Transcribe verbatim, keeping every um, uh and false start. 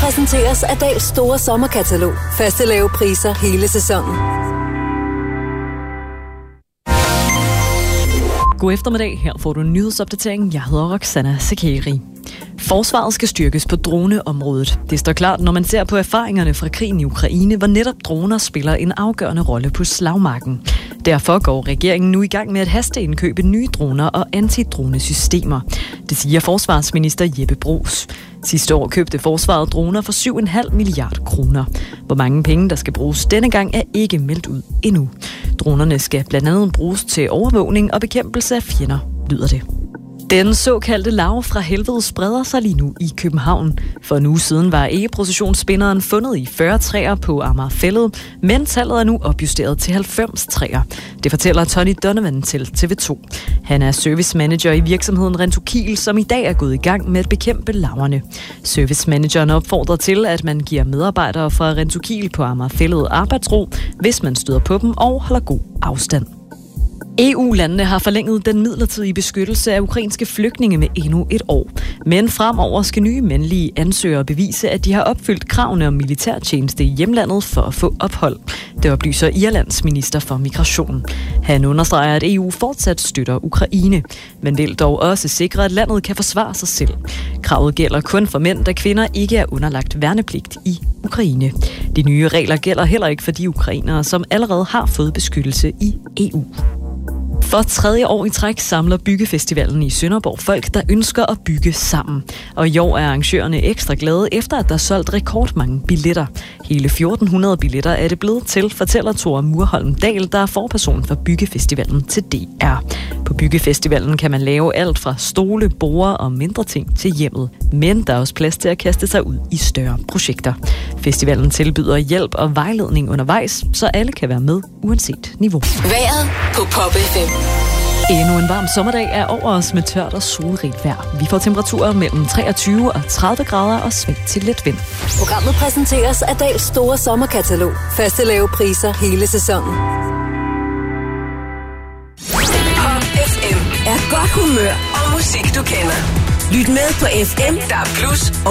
præsenteres af Dahls store sommerkatalog. Faste lave priser hele sæsonen. God eftermiddag, her får du en nyhedsopdatering. Jeg hedder Roxana Sekeri. Forsvaret skal styrkes på droneområdet. Det står klart, når man ser på erfaringerne fra krigen i Ukraine, hvor netop droner spiller en afgørende rolle på slagmarken. Derfor går regeringen nu i gang med at hasteindkøbe nye droner og antidronesystemer. Det siger forsvarsminister Jeppe Bruus. Sidste år købte forsvaret droner for syv komma fem milliarder kroner. Hvor mange penge, der skal bruges denne gang, er ikke meldt ud endnu. Dronerne skal blandt andet bruges til overvågning og bekæmpelse af fjender, lyder det. Den såkaldte larve fra helvede spreder sig lige nu i København. For en uge siden var æggeprocessionsspinderen fundet i fyrre træer på Amagerfælled, men tallet er nu opjusteret til halvfems træer. Det fortæller Tony Donovan til T V to. Han er service manager i virksomheden Rentokil, som i dag er gået i gang med at bekæmpe larverne. Service manageren opfordrer til, at man giver medarbejdere fra Rentokil på Amagerfælled arbejdsro, hvis man støder på dem og holder god afstand. E U-landene har forlænget den midlertidige beskyttelse af ukrainske flygtninge med endnu et år. Men fremover skal nye mandlige ansøgere bevise, at de har opfyldt kravene om militærtjeneste i hjemlandet for at få ophold. Det oplyser Irlands minister for migration. Han understreger, at E U fortsat støtter Ukraine, men vil dog også sikre, at landet kan forsvare sig selv. Kravet gælder kun for mænd, da kvinder ikke er underlagt værnepligt i Ukraine. De nye regler gælder heller ikke for de ukrainere, som allerede har fået beskyttelse i E U. For tredje år i træk samler Byggefestivalen i Sønderborg folk, der ønsker at bygge sammen. Og i år er arrangørerne ekstra glade efter, at der er solgt rekordmange billetter. Hele fjorten hundrede billetter er det blevet til, fortæller Tore Murholm Dahl, der er forperson for Byggefestivalen til D R. På Byggefestivalen kan man lave alt fra stole, borde og mindre ting til hjemmet. Men der er også plads til at kaste sig ud i større projekter. Festivalen tilbyder hjælp og vejledning undervejs, så alle kan være med uanset niveau. Vejret på Pop F M. Endnu en varm sommerdag er over os med tørt og solrigt vejr. Vi får temperaturer mellem treogtyve og tredive grader og svagt til let vind. Programmet præsenteres af Dahls store sommerkatalog. Faste lave priser hele sæsonen. Pop F M er godt humør og musik, du kender. Lyt med på F M, der er plus